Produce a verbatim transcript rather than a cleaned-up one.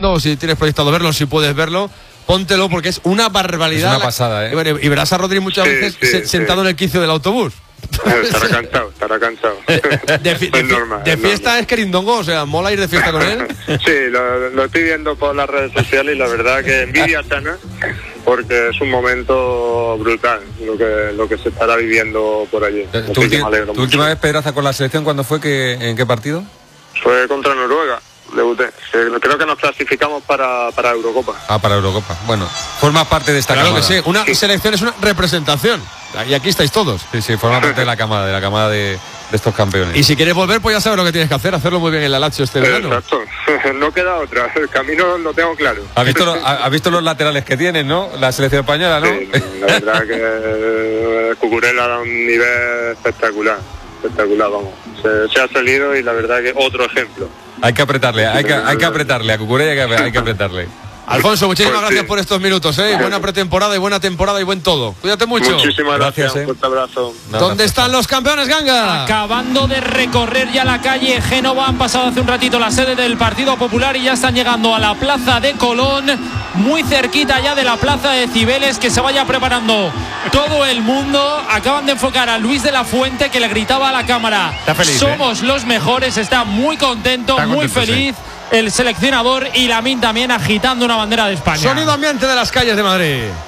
viendo, o si tienes proyectado verlo, si puedes verlo, póntelo porque es una barbaridad. Es una pasada, ¿eh? Y verás a Rodri muchas Sí, veces sí, se, sí. sentado en el quicio del autobús. Estará cansado, estará cansado. De, fi- de Es fi- normal, de es fiesta normal. es querindongo, o sea, mola ir de fiesta con él. Sí, lo, lo estoy viendo por las redes sociales y la verdad que envidia sana, porque es un momento brutal lo que lo que se estará viviendo por allí. ¿Tu, Así que ulti- me alegro tu mucho. última vez, Pedraza, con la selección, cuándo fue? Que, ¿En qué partido? Fue contra Noruega, debuté. Que creo que nos clasificamos para, para Eurocopa. Ah, para Eurocopa. Bueno, formas parte de esta Claro que camada. sí, una selección es una representación. Y aquí estáis todos. Sí, sí, forma parte de la camada, de la camada de, de estos campeones. Y si quieres volver, pues ya sabes lo que tienes que hacer, hacerlo muy bien en la Lazio este verano. Exacto, no queda otra, el camino lo tengo claro. ¿Has visto, lo- ha- has visto los laterales que tienen, no? La selección española, ¿no? Sí, la verdad que eh, Cucurella da un nivel espectacular, espectacular, vamos. Se, se ha salido y la verdad que otro ejemplo. Hay que apretarle, hay que, hay que apretarle. A Cucurella hay que, hay que apretarle. Alfonso, muchísimas Pues gracias sí. por estos minutos, ¿eh? Buena pretemporada y buena temporada y buen todo. Cuídate mucho. Muchísimas gracias, Gracias, eh. un fuerte abrazo. ¿Dónde están los campeones, Ganga? Acabando de recorrer ya la calle Génova, han pasado hace un ratito la sede del Partido Popular y ya están llegando a la plaza de Colón, muy cerquita ya de la plaza de Cibeles, que se vaya preparando todo el mundo. Acaban de enfocar a Luis de la Fuente, que le gritaba a la cámara: Está feliz, somos los mejores. Está muy contento, Está muy contento, feliz el seleccionador, y Lamine también agitando una bandera de España. Sonido ambiente de las calles de Madrid.